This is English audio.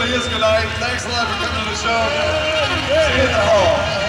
is good night. Thanks a lot for coming to the show. See you in the hall.